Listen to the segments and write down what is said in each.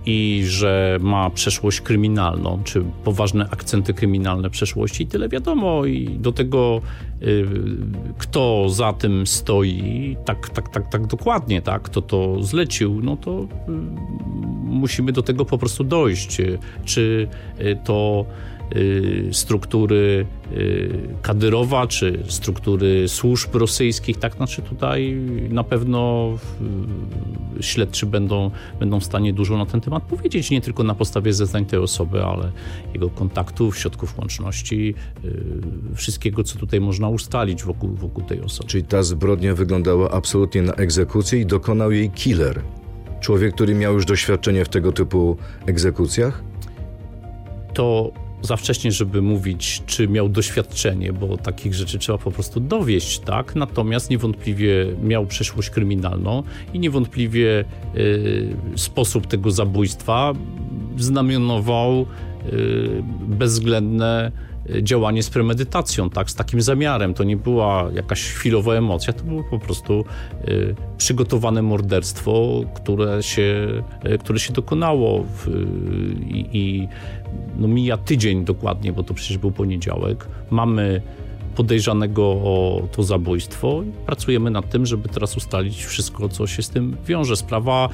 i że ma przeszłość kryminalną, czy poważne akcenty kryminalne przeszłości i tyle wiadomo. I do tego, kto za tym stoi, tak dokładnie, tak, kto to zlecił, no to musimy do tego po prostu dojść. Czy to struktury Kadyrowa, czy struktury służb rosyjskich, tak, znaczy tutaj na pewno śledczy będą w stanie dużo na ten temat powiedzieć, nie tylko na podstawie zeznań tej osoby, ale jego kontaktów, środków łączności, wszystkiego, co tutaj można ustalić wokół tej osoby. Czyli ta zbrodnia wyglądała absolutnie na egzekucję i dokonał jej killer. Człowiek, który miał już doświadczenie w tego typu egzekucjach? To za wcześnie, żeby mówić, czy miał doświadczenie, bo takich rzeczy trzeba po prostu dowieść, tak? Natomiast niewątpliwie miał przeszłość kryminalną i niewątpliwie sposób tego zabójstwa znamionował bezwzględne działanie z premedytacją, tak, z takim zamiarem. To nie była jakaś chwilowa emocja, to było po prostu przygotowane morderstwo, które się dokonało i mija tydzień dokładnie, bo to przecież był poniedziałek. Mamy podejrzanego o to zabójstwo i pracujemy nad tym, żeby teraz ustalić wszystko, co się z tym wiąże. Sprawa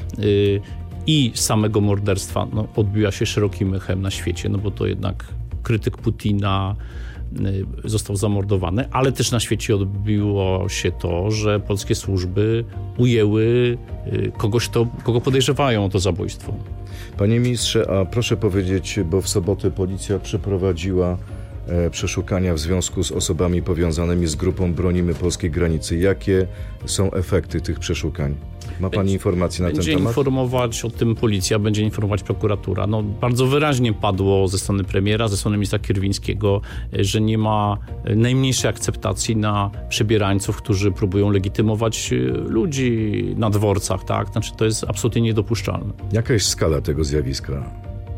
i samego morderstwa odbiła się szerokim echem na świecie, bo to jednak krytyk Putina został zamordowany, ale też na świecie odbiło się to, że polskie służby ujęły kogo podejrzewają o to zabójstwo. Panie ministrze, a proszę powiedzieć, bo w sobotę policja przeprowadziła przeszukania w związku z osobami powiązanymi z grupą Bronimy Polskiej Granicy. Jakie są efekty tych przeszukań? Ma pani informacje na ten temat? Będzie informować o tym policja, będzie informować prokuratura. Bardzo wyraźnie padło ze strony premiera, ze strony ministra Kierwińskiego, że nie ma najmniejszej akceptacji na przebierańców, którzy próbują legitymować ludzi na dworcach, tak? Znaczy, to jest absolutnie niedopuszczalne. Jaka jest skala tego zjawiska?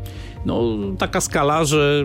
Taka skala, że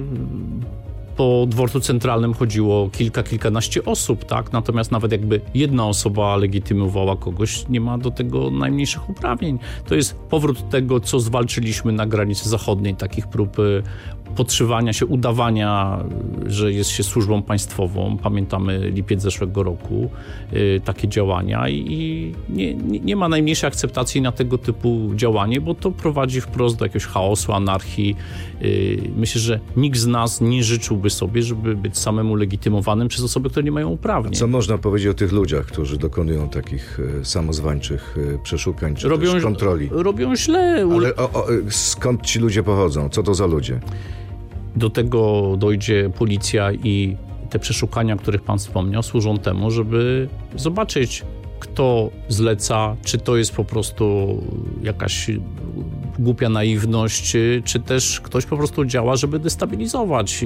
po dworcu centralnym chodziło kilkanaście osób, tak? Natomiast nawet jakby jedna osoba legitymowała kogoś, nie ma do tego najmniejszych uprawnień. To jest powrót tego, co zwalczyliśmy na granicy zachodniej, takich prób podszywania się, udawania, że jest się służbą państwową. Pamiętamy lipiec zeszłego roku, takie działania i nie ma najmniejszej akceptacji na tego typu działanie, bo to prowadzi wprost do jakiegoś chaosu, anarchii. Myślę, że nikt z nas nie życzyłby sobie, żeby być samemu legitymowanym przez osoby, które nie mają uprawnień. Co można powiedzieć o tych ludziach, którzy dokonują takich samozwańczych przeszukań czy też kontroli? Robią źle. Ale skąd ci ludzie pochodzą? Co to za ludzie? Do tego dojdzie policja i te przeszukania, o których pan wspomniał, służą temu, żeby zobaczyć, kto zleca, czy to jest po prostu jakaś głupia naiwność, czy też ktoś po prostu działa, żeby destabilizować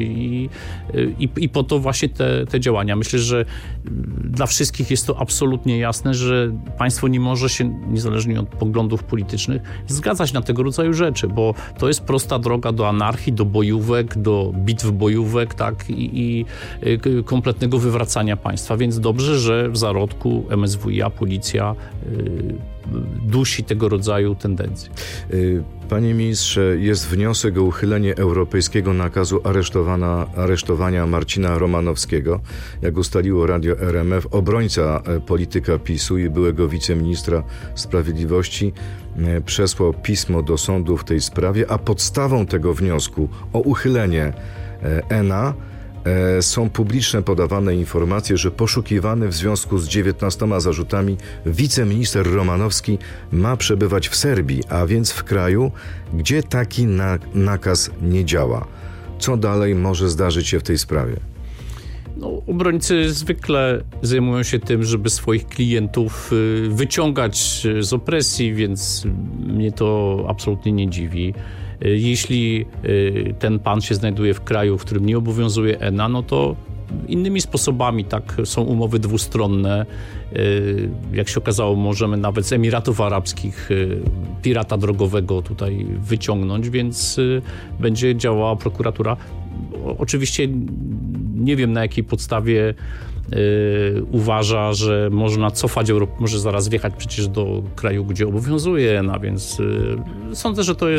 i po to właśnie te działania. Myślę, że dla wszystkich jest to absolutnie jasne, że państwo nie może się, niezależnie od poglądów politycznych, zgadzać na tego rodzaju rzeczy, bo to jest prosta droga do anarchii, do bojówek, do bitw bojówek, tak, i kompletnego wywracania państwa. Więc dobrze, że w zarodku MSWiA, policja dusi tego rodzaju tendencje. Panie ministrze, jest wniosek o uchylenie europejskiego nakazu aresztowania Marcina Romanowskiego. Jak ustaliło Radio RMF, obrońca polityka PiS-u i byłego wiceministra sprawiedliwości przesłał pismo do sądu w tej sprawie, a podstawą tego wniosku o uchylenie ENA są publiczne podawane informacje, że poszukiwany w związku z 19 zarzutami wiceminister Romanowski ma przebywać w Serbii, a więc w kraju, gdzie taki nakaz nie działa. Co dalej może zdarzyć się w tej sprawie? Obrońcy zwykle zajmują się tym, żeby swoich klientów wyciągać z opresji, więc mnie to absolutnie nie dziwi. Jeśli ten pan się znajduje w kraju, w którym nie obowiązuje ENA, to innymi sposobami, tak, są umowy dwustronne. Jak się okazało, możemy nawet z Emiratów Arabskich pirata drogowego tutaj wyciągnąć, więc będzie działała prokuratura. Oczywiście nie wiem, na jakiej podstawie uważa, że można cofać może zaraz wjechać przecież do kraju, gdzie obowiązuje ENA, więc sądzę, że to jest